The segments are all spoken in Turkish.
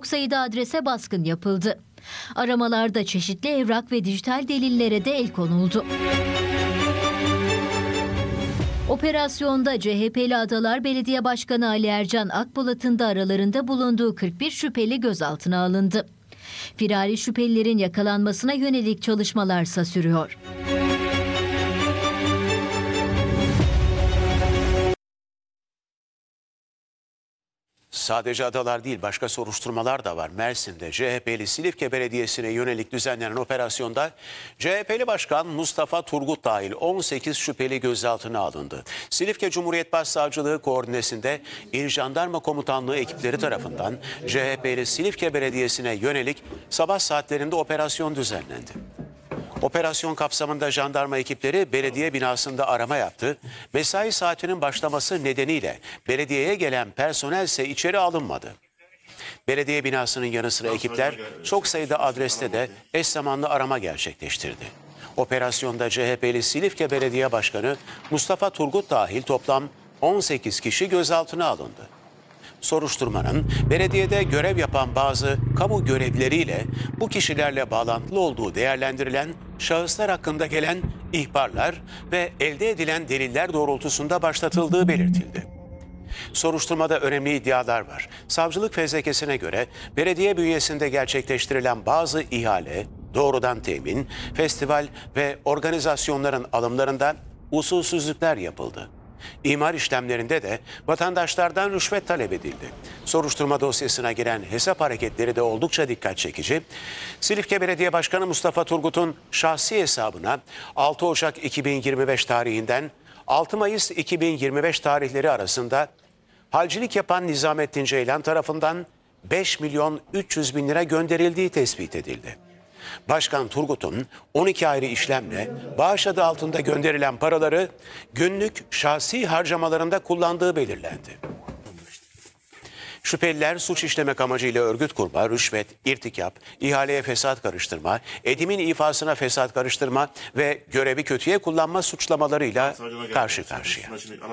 çok sayıda adrese baskın yapıldı. Aramalarda çeşitli evrak ve dijital delillere de el konuldu. Operasyonda CHP'li Adalar Belediye Başkanı Ali Ercan Akbulat'ın da aralarında bulunduğu 41 şüpheli gözaltına alındı. Firari şüphelilerin yakalanmasına yönelik çalışmalarsa sürüyor. Sadece adalar değil, başka soruşturmalar da var. Mersin'de CHP'li Silifke Belediyesi'ne yönelik düzenlenen operasyonda CHP'li Başkan Mustafa Turgut dahil 18 şüpheli gözaltına alındı. Silifke Cumhuriyet Başsavcılığı koordinesinde İl Jandarma Komutanlığı ekipleri tarafından CHP'li Silifke Belediyesi'ne yönelik sabah saatlerinde operasyon düzenlendi. Operasyon kapsamında jandarma ekipleri belediye binasında arama yaptı. Mesai saatinin başlaması nedeniyle belediyeye gelen personel ise içeri alınmadı. Belediye binasının yanı sıra ekipler çok sayıda adreste de eş zamanlı arama gerçekleştirdi. Operasyonda CHP'li Silifke Belediye Başkanı Mustafa Turgut dahil toplam 18 kişi gözaltına alındı. Soruşturmanın belediyede görev yapan bazı kamu görevlileriyle bu kişilerle bağlantılı olduğu değerlendirilen şahıslar hakkında gelen ihbarlar ve elde edilen deliller doğrultusunda başlatıldığı belirtildi. Soruşturmada önemli iddialar var. Savcılık fezlekesine göre belediye bünyesinde gerçekleştirilen bazı ihale, doğrudan temin, festival ve organizasyonların alımlarında usulsüzlükler yapıldı. İmar işlemlerinde de vatandaşlardan rüşvet talep edildi. Soruşturma dosyasına giren hesap hareketleri de oldukça dikkat çekici. Silifke Belediye Başkanı Mustafa Turgut'un şahsi hesabına 6 Ocak 2025 tarihinden 6 Mayıs 2025 tarihleri arasında halcilik yapan Nizamettin Ceylan tarafından 5 milyon 300 bin lira gönderildiği tespit edildi. Başkan Turgut'un 12 ayrı işlemle bağış adı altında gönderilen paraları günlük şahsi harcamalarında kullandığı belirlendi. Şüpheliler suç işlemek amacıyla örgüt kurma, rüşvet, irtikap, ihaleye fesat karıştırma, edimin ifasına fesat karıştırma ve görevi kötüye kullanma suçlamalarıyla karşı karşıya.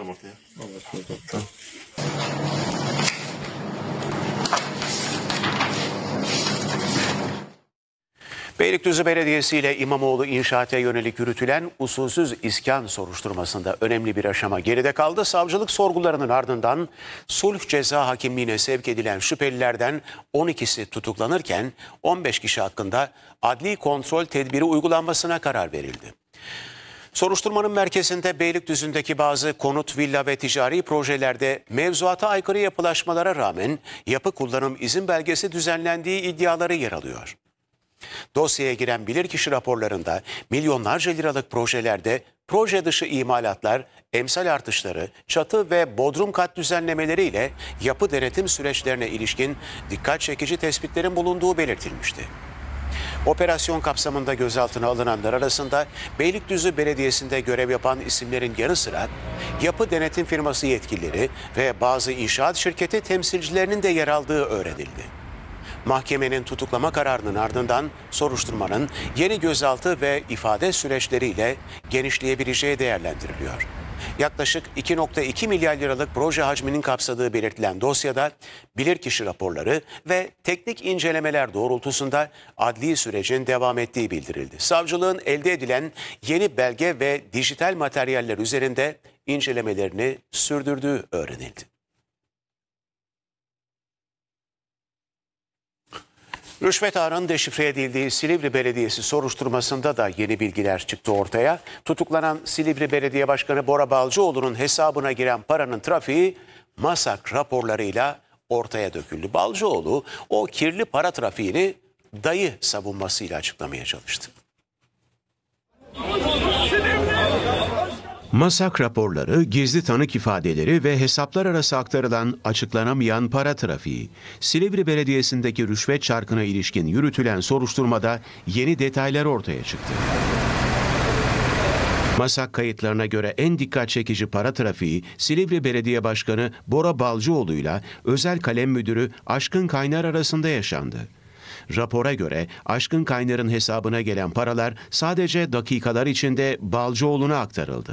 Beylikdüzü Belediyesi ile İmamoğlu inşaata yönelik yürütülen usulsüz iskan soruşturmasında önemli bir aşama geride kaldı. Savcılık sorgularının ardından sulh ceza hakimliğine sevk edilen şüphelilerden 12'si tutuklanırken 15 kişi hakkında adli kontrol tedbiri uygulanmasına karar verildi. Soruşturmanın merkezinde Beylikdüzü'ndeki bazı konut, villa ve ticari projelerde mevzuata aykırı yapılaşmalara rağmen yapı kullanım izin belgesi düzenlendiği iddiaları yer alıyor. Dosyaya giren bilirkişi raporlarında milyonlarca liralık projelerde proje dışı imalatlar, emsal artışları, çatı ve bodrum kat düzenlemeleriyle yapı denetim süreçlerine ilişkin dikkat çekici tespitlerin bulunduğu belirtilmişti. Operasyon kapsamında gözaltına alınanlar arasında Beylikdüzü Belediyesi'nde görev yapan isimlerin yanı sıra yapı denetim firması yetkilileri ve bazı inşaat şirketi temsilcilerinin de yer aldığı öğrenildi. Mahkemenin tutuklama kararının ardından soruşturmanın yeni gözaltı ve ifade süreçleriyle genişleyebileceği değerlendiriliyor. Yaklaşık 2,2 milyar liralık proje hacminin kapsadığı belirtilen dosyada bilirkişi raporları ve teknik incelemeler doğrultusunda adli sürecin devam ettiği bildirildi. Savcılığın elde edilen yeni belge ve dijital materyaller üzerinde incelemelerini sürdürdüğü öğrenildi. Rüşvet ağının deşifre edildiği Silivri Belediyesi soruşturmasında da yeni bilgiler çıktı ortaya. Tutuklanan Silivri Belediye Başkanı Bora Balcıoğlu'nun hesabına giren paranın trafiği MASAK raporlarıyla ortaya döküldü. Balcıoğlu o kirli para trafiğini dayı savunmasıyla açıklamaya çalıştı. MASAK raporları, gizli tanık ifadeleri ve hesaplar arası aktarılan açıklanamayan para trafiği, Silivri Belediyesi'ndeki rüşvet çarkına ilişkin yürütülen soruşturmada yeni detaylar ortaya çıktı. MASAK kayıtlarına göre en dikkat çekici para trafiği Silivri Belediye Başkanı Bora Balcıoğlu ile Özel Kalem Müdürü Aşkın Kaynar arasında yaşandı. Rapora göre Aşkın Kaynar'ın hesabına gelen paralar sadece dakikalar içinde Balcıoğlu'na aktarıldı.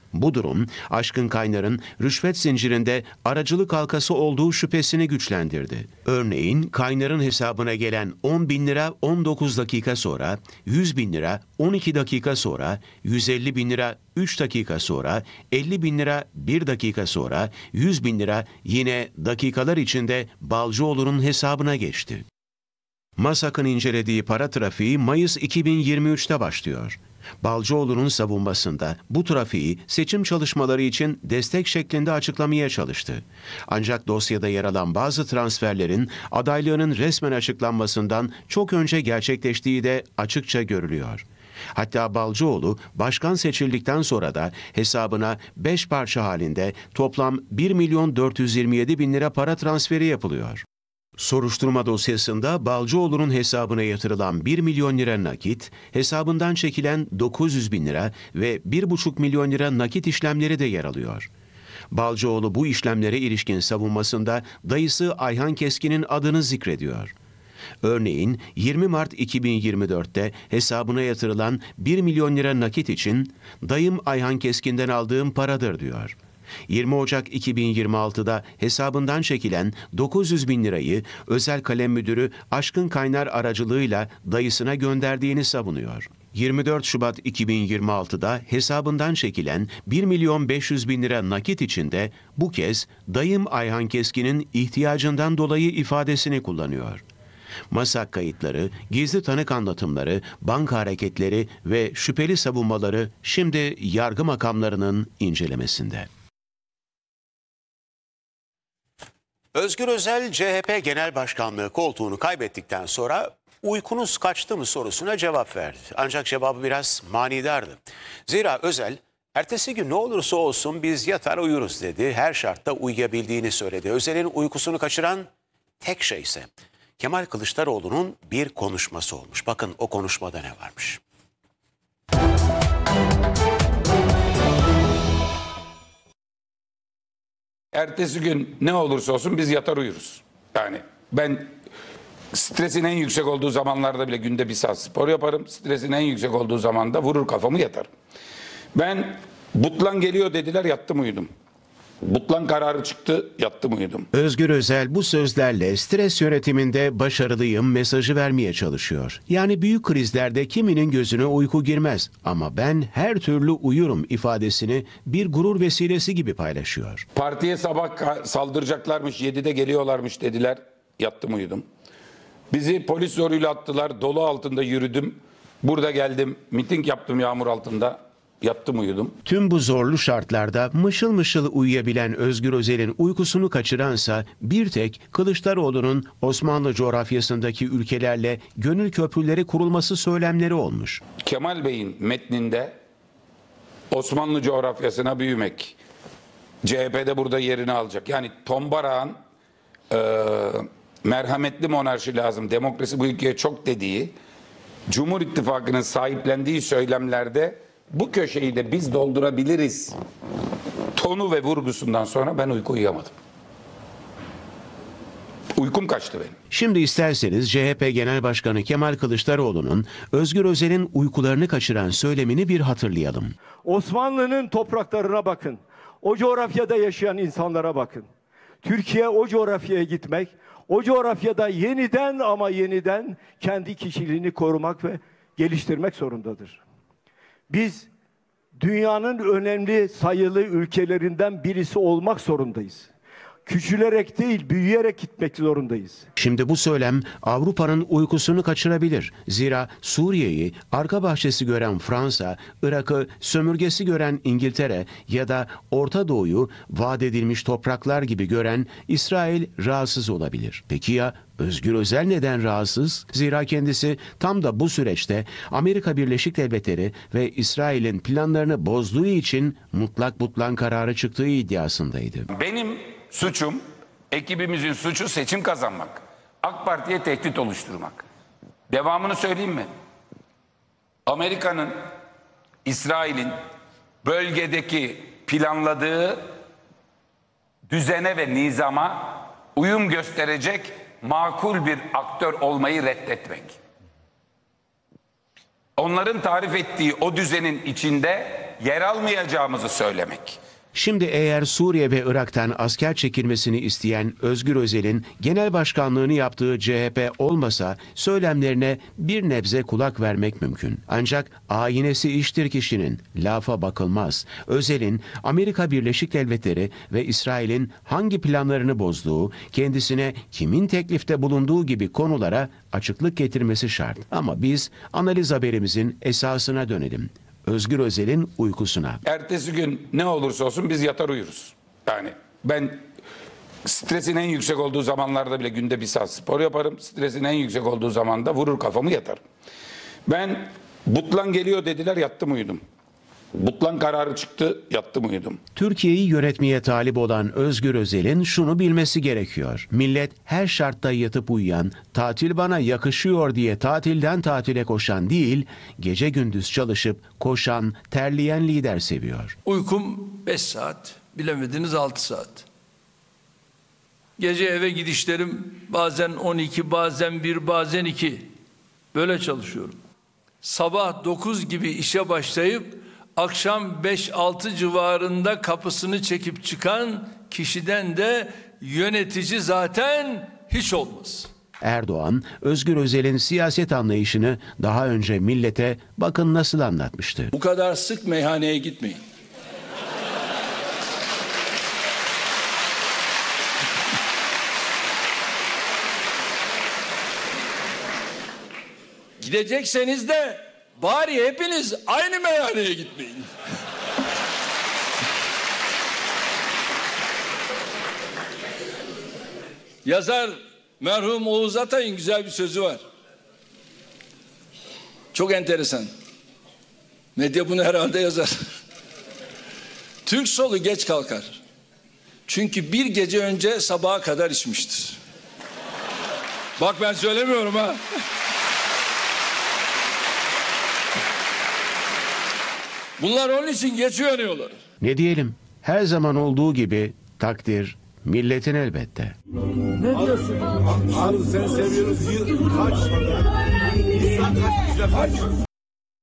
Bu durum Aşkın Kaynar'ın rüşvet zincirinde aracılık halkası olduğu şüphesini güçlendirdi. Örneğin Kaynar'ın hesabına gelen 10 bin lira 19 dakika sonra, 100 bin lira 12 dakika sonra, 150 bin lira 3 dakika sonra, 50 bin lira 1 dakika sonra, 100 bin lira yine dakikalar içinde Balcıoğlu'nun hesabına geçti. MASAK'ın incelediği para trafiği Mayıs 2023'te başlıyor. Balcıoğlu'nun savunmasında bu trafiği seçim çalışmaları için destek şeklinde açıklamaya çalıştı. Ancak dosyada yer alan bazı transferlerin adaylığının resmen açıklanmasından çok önce gerçekleştiği de açıkça görülüyor. Hatta Balcıoğlu başkan seçildikten sonra da hesabına 5 parça halinde toplam 1.427.000 lira para transferi yapılıyor. Soruşturma dosyasında Balcıoğlu'nun hesabına yatırılan 1 milyon lira nakit, hesabından çekilen 900 bin lira ve 1,5 milyon lira nakit işlemleri de yer alıyor. Balcıoğlu bu işlemlere ilişkin savunmasında dayısı Ayhan Keskin'in adını zikrediyor. Örneğin 20 Mart 2024'te hesabına yatırılan 1 milyon lira nakit için dayım Ayhan Keskin'den aldığım paradır diyor. 20 Ocak 2026'da hesabından çekilen 900 bin lirayı özel kalem müdürü Aşkın Kaynar aracılığıyla dayısına gönderdiğini savunuyor. 24 Şubat 2026'da hesabından çekilen 1.500.000 lira nakit içinde bu kez dayım Ayhan Keskin'in ihtiyacından dolayı ifadesini kullanıyor. MASAK kayıtları, gizli tanık anlatımları, banka hareketleri ve şüpheli savunmaları şimdi yargı makamlarının incelemesinde. Özgür Özel, CHP Genel Başkanlığı koltuğunu kaybettikten sonra uykunuz kaçtı mı sorusuna cevap verdi. Ancak cevabı biraz manidardı. Zira Özel, ertesi gün ne olursa olsun biz yatar uyuruz dedi. Her şartta uyuyabildiğini söyledi. Özel'in uykusunu kaçıran tek şey ise Kemal Kılıçdaroğlu'nun bir konuşması olmuş. Bakın o konuşmada ne varmış. Ertesi gün ne olursa olsun biz yatar uyuruz. Yani ben stresin en yüksek olduğu zamanlarda bile günde 1 saat spor yaparım. Stresin en yüksek olduğu zamanda vurur kafamı yatarım. Ben Butlan geliyor dediler, yattım uyudum. Butlan kararı çıktı, yattım uyudum. Özgür Özel bu sözlerle stres yönetiminde başarılıyım mesajı vermeye çalışıyor. Yani büyük krizlerde kiminin gözüne uyku girmez ama ben her türlü uyurum ifadesini bir gurur vesilesi gibi paylaşıyor. Partiye sabah saldıracaklarmış, 7'de geliyorlarmış dediler, yattım uyudum. Bizi polis zoruyla attılar, dolu altında yürüdüm. Burada geldim, miting yaptım yağmur altında. Yattım uyudum. Tüm bu zorlu şartlarda mışıl mışıl uyuyabilen Özgür Özel'in uykusunu kaçıransa bir tek Kılıçdaroğlu'nun Osmanlı coğrafyasındaki ülkelerle gönül köprüleri kurulması söylemleri olmuş. Kemal Bey'in metninde Osmanlı coğrafyasına büyümek, CHP'de burada yerini alacak. Yani Tombarak'ın merhametli monarşi lazım, demokrasi bu ülkeye çok dediği, Cumhur İttifakı'nın sahiplendiği söylemlerde bu köşeyi de biz doldurabiliriz tonu ve vurgusundan sonra ben uyku uyuyamadım. Uykum kaçtı benim. Şimdi isterseniz CHP Genel Başkanı Kemal Kılıçdaroğlu'nun Özgür Özel'in uykularını kaçıran söylemini bir hatırlayalım. Osmanlı'nın topraklarına bakın. O coğrafyada yaşayan insanlara bakın. Türkiye o coğrafyaya gitmek, o coğrafyada yeniden ama yeniden kendi kişiliğini korumak ve geliştirmek zorundadır. Biz dünyanın önemli sayılı ülkelerinden birisi olmak zorundayız. Küçülerek değil, büyüyerek gitmek zorundayız. Şimdi bu söylem Avrupa'nın uykusunu kaçırabilir. Zira Suriye'yi arka bahçesi gören Fransa, Irak'ı sömürgesi gören İngiltere ya da Orta Doğu'yu vaat edilmiş topraklar gibi gören İsrail rahatsız olabilir. Peki ya Özgür Özel neden rahatsız? Zira kendisi tam da bu süreçte Amerika Birleşik Devletleri ve İsrail'in planlarını bozduğu için mutlak butlan kararı çıktığı iddiasındaydı. Benim suçum, ekibimizin suçu seçim kazanmak. AK Parti'ye tehdit oluşturmak. Devamını söyleyeyim mi? Amerika'nın, İsrail'in bölgedeki planladığı düzene ve nizama uyum gösterecek makul bir aktör olmayı reddetmek. Onların tarif ettiği o düzenin içinde yer almayacağımızı söylemek. Şimdi eğer Suriye ve Irak'tan asker çekilmesini isteyen Özgür Özel'in genel başkanlığını yaptığı CHP olmasa söylemlerine bir nebze kulak vermek mümkün. Ancak ayinesi iştir kişinin, lafa bakılmaz. Özel'in Amerika Birleşik Devletleri ve İsrail'in hangi planlarını bozduğu, kendisine kimin teklifte bulunduğu gibi konulara açıklık getirmesi şart. Ama biz analiz haberimizin esasına dönelim. Özgür Özel'in uykusuna. Ertesi gün ne olursa olsun biz yatar uyuruz. Yani ben stresin en yüksek olduğu zamanlarda bile günde 1 saat spor yaparım. Stresin en yüksek olduğu zaman da vurur kafamı yatarım. Ben Butlan geliyor dediler, yattım uyudum. Butlan kararı çıktı, yattım uyudum. Türkiye'yi yönetmeye talip olan Özgür Özel'in şunu bilmesi gerekiyor. Millet her şartta yatıp uyuyan, tatil bana yakışıyor diye tatilden tatile koşan değil, gece gündüz çalışıp koşan, terleyen lider seviyor. Uykum 5 saat, bilemediniz 6 saat. Gece eve gidişlerim bazen 12, bazen 1, bazen 2. Böyle çalışıyorum. Sabah 9 gibi işe başlayıp akşam 5-6 civarında kapısını çekip çıkan kişiden de yönetici zaten hiç olmaz. Erdoğan, Özgür Özel'in siyaset anlayışını daha önce millete bakın nasıl anlatmıştı. Bu kadar sık meyhaneye gitmeyin. Gidecekseniz de bari hepiniz aynı meyhaneye gitmeyin. Yazar merhum Oğuz Atay'ın güzel bir sözü var. Çok enteresan. Medya bunu herhalde yazar. Türk solu geç kalkar. Çünkü bir gece önce sabaha kadar içmiştir. Bak ben söylemiyorum ha. Bunlar onun için geç uyanıyorlar. Ne diyelim? Her zaman olduğu gibi takdir milletin elbette. Ne diyorsun? Abi seni seviyoruz. Yıl kaç? İnsan kaç? Yüzde kaç?